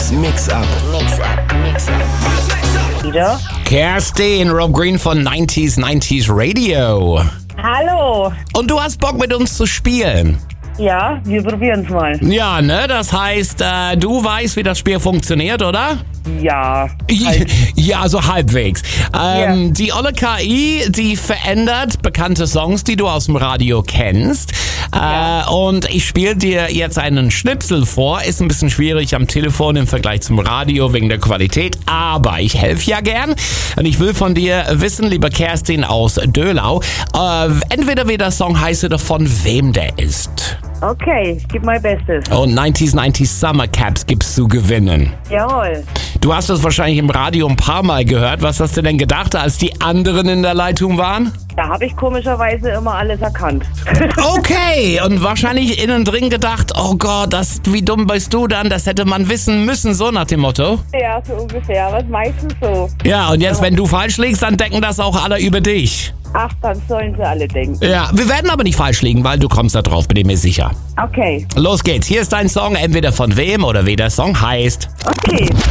Das Mix-Up. Wieder? Kerstin, Rob Green von 90s Radio. Hallo. Und du hast Bock mit uns zu spielen? Ja, wir probieren es mal. Ja, ne? Das heißt, du weißt, wie das Spiel funktioniert, oder? Ja. Ja, so halbwegs. Ja. Die olle KI, die verändert bekannte Songs, die du aus dem Radio kennst. Und ich spiele dir jetzt einen Schnipsel vor. Ist ein bisschen schwierig am Telefon im Vergleich zum Radio wegen der Qualität. Aber ich helfe ja gern. Und ich will von dir wissen, liebe Kerstin aus Dölau, entweder wie der Song heißt oder von wem der ist. Okay, ich gebe mein Bestes. Und 90s Summer Caps gibt's zu gewinnen. Jawohl. Du hast das wahrscheinlich im Radio ein paar Mal gehört. Was hast du denn gedacht, als die anderen in der Leitung waren? Da habe ich komischerweise immer alles erkannt. Okay, und wahrscheinlich innen drin gedacht, oh Gott, wie dumm bist du dann? Das hätte man wissen müssen, so nach dem Motto. Ja, so ungefähr, aber meistens so. Ja, und jetzt, wenn du falsch liegst, dann denken das auch alle über dich. Ach, dann sollen sie alle denken. Ja, wir werden aber nicht falsch liegen, weil du kommst da drauf, bin ich mir sicher. Okay. Los geht's, hier ist dein Song, entweder von wem oder wie der Song heißt. Okay.